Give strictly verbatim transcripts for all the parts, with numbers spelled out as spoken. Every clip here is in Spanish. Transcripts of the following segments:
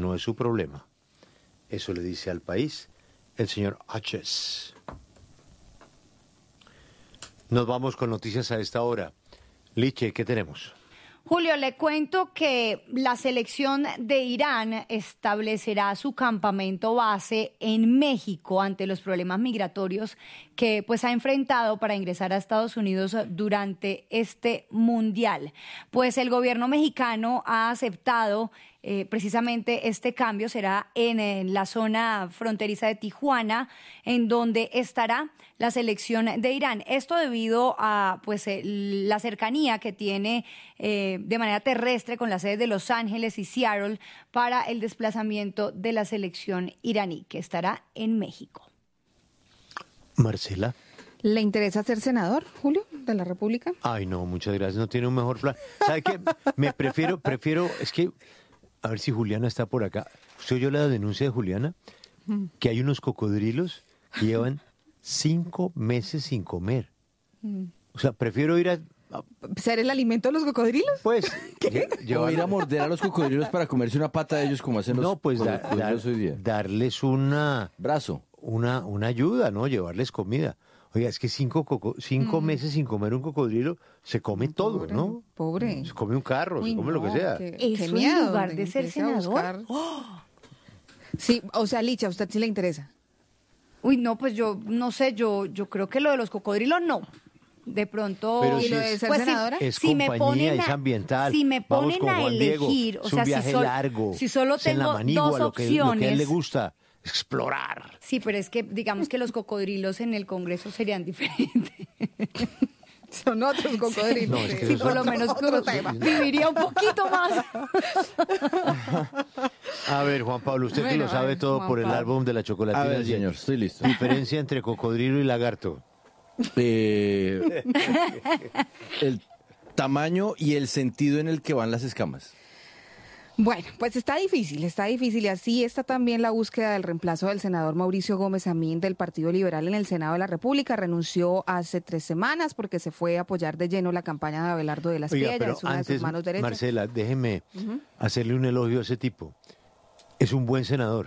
no es su problema. Eso le dice al país el señor Hodges. Nos vamos con noticias a esta hora. Liche, ¿qué tenemos? Julio, le cuento que la selección de Irán establecerá su campamento base en México ante los problemas migratorios que pues ha enfrentado para ingresar a Estados Unidos durante este mundial. Pues el gobierno mexicano ha aceptado eh, precisamente este cambio, será en, en la zona fronteriza de Tijuana, en donde estará la selección de Irán. Esto debido a pues eh, la cercanía que tiene eh, de manera terrestre con las sedes de Los Ángeles y Seattle para el desplazamiento de la selección iraní, que estará en México. Marcela. ¿Le interesa ser senador, Julio, de la República? Ay, no, muchas gracias. No tiene un mejor plan. ¿Sabe qué? Me prefiero, prefiero, es que, a ver si Juliana está por acá. ¿Usted oyó la denuncia de Juliana? Que hay unos cocodrilos que llevan cinco meses sin comer. O sea, prefiero ir a... ¿Ser el alimento de los cocodrilos? Pues, o ir a morder a los cocodrilos para comerse una pata de ellos como hacen los no, pues da, cocodrilos dar, hoy día. Darles una... Brazo. Una, una ayuda, ¿no? Llevarles comida. Oiga, es que cinco, coco, cinco mm. meses sin comer un cocodrilo, se come pobre, todo, ¿no? Pobre. Se come un carro, Uy, se come no, lo que sea. Qué, ¿Eso qué miedo, en lugar de, de ser senador? ¡Oh! Sí, o sea, Licha, ¿a usted sí le interesa? Uy, no, pues yo no sé, yo yo creo que lo de los cocodrilos no. De pronto, pero ¿y si lo de ser pues senadora? Es si compañía, me ponen a, es ambiental. Si me ponen Vamos a Juan elegir, Diego, o es sea, un viaje si, sol, largo, si solo es en tengo la manigua, dos lo que, opciones. Lo que a él le gusta, explorar. Sí, pero es que digamos que los cocodrilos en el Congreso serían diferentes. Son otros cocodrilos. No, es que sí, por son... lo menos otro tema. Viviría un poquito más. A ver, Juan Pablo, usted bueno, que lo sabe ver, todo Juan por Pablo. El álbum de la chocolatina. A ver, señor, estoy listo. Diferencia entre cocodrilo y lagarto. Eh, el tamaño y el sentido en el que van las escamas. Bueno, pues está difícil, está difícil y así está también la búsqueda del reemplazo del senador Mauricio Gómez Amín del Partido Liberal en el Senado de la República. Renunció hace tres semanas porque se fue a apoyar de lleno la campaña de Abelardo de las Piedras, es una antes, de sus manos derechas. Marcela, déjeme uh-huh. hacerle un elogio a ese tipo. Es un buen senador.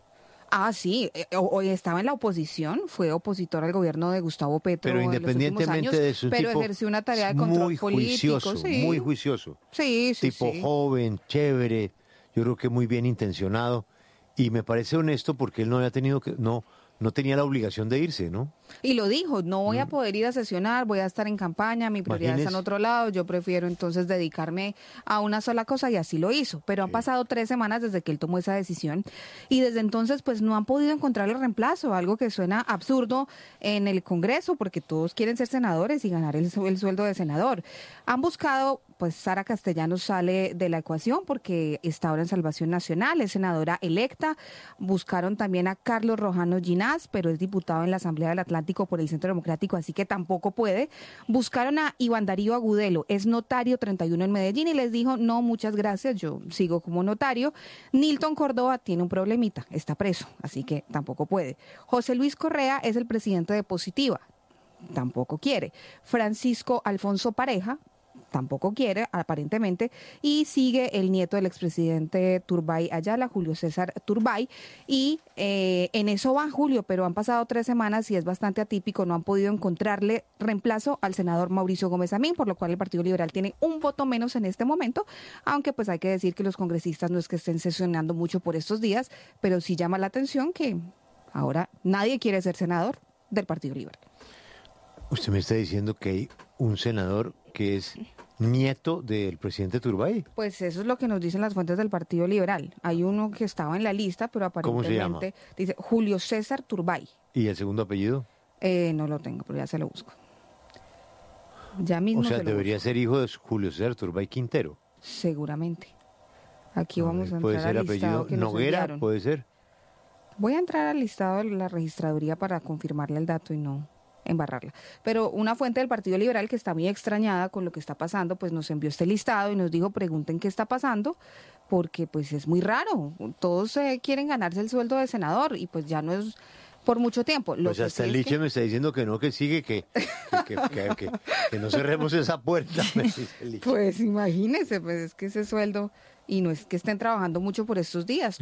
Ah, sí, hoy estaba en la oposición, fue opositor al gobierno de Gustavo Petro pero independientemente en los últimos años, de eso, pero tipo ejerció una tarea de control muy político. Juicioso, sí. Muy juicioso, sí, sí, tipo sí. joven, chévere, yo creo que muy bien intencionado y me parece honesto porque él no había tenido que, no, no tenía la obligación de irse, ¿no? Y lo dijo, no voy a poder ir a sesionar, voy a estar en campaña, mi prioridad está en otro lado, yo prefiero entonces dedicarme a una sola cosa y así lo hizo. Pero sí. Han pasado tres semanas desde que él tomó esa decisión y desde entonces pues no han podido encontrar el reemplazo, algo que suena absurdo en el Congreso porque todos quieren ser senadores y ganar el, el sueldo de senador. Han buscado, pues Sara Castellanos sale de la ecuación porque está ahora en Salvación Nacional, es senadora electa. Buscaron también a Carlos Rojano Ginás, pero es diputado en la Asamblea del Atlántico por el Centro Democrático, así que tampoco puede. Buscaron a Iván Darío Agudelo, es notario treinta y uno en Medellín y les dijo, no, muchas gracias, yo sigo como notario. Nilton Córdoba tiene un problemita, está preso, así que tampoco puede. José Luis Correa es el presidente de Positiva, tampoco quiere. Francisco Alfonso Pareja, tampoco quiere, aparentemente, y sigue el nieto del expresidente Turbay Ayala, Julio César Turbay, y eh, en eso va Julio, pero han pasado tres semanas y es bastante atípico, no han podido encontrarle reemplazo al senador Mauricio Gómez Amín, por lo cual el Partido Liberal tiene un voto menos en este momento, aunque pues hay que decir que los congresistas no es que estén sesionando mucho por estos días, pero sí llama la atención que ahora nadie quiere ser senador del Partido Liberal. Usted me está diciendo que hay un senador que es nieto del presidente Turbay. Pues eso es lo que nos dicen las fuentes del Partido Liberal. Hay uno que estaba en la lista, pero aparentemente dice Julio César Turbay. ¿Y el segundo apellido? Eh, no lo tengo, pero ya se lo busco. Ya mismo. O sea, se lo debería busco. ser hijo de Julio César Turbay Quintero. Seguramente. Aquí vamos a, ver, a entrar puede ser al listado apellido que nos Noguera, enviaron. puede ser. Voy a entrar al listado de la registraduría para confirmarle el dato y no embarrarla. Pero una fuente del Partido Liberal que está muy extrañada con lo que está pasando, pues nos envió este listado y nos dijo, pregunten qué está pasando, porque pues es muy raro. Todos eh, quieren ganarse el sueldo de senador y pues ya no es por mucho tiempo. Lo pues que hasta sí el Liche que... me está diciendo que no, que sigue, que, que, que, que, que, que no cerremos esa puerta. Me dice el Liche. Pues imagínese, pues es que ese sueldo, y no es que estén trabajando mucho por estos días.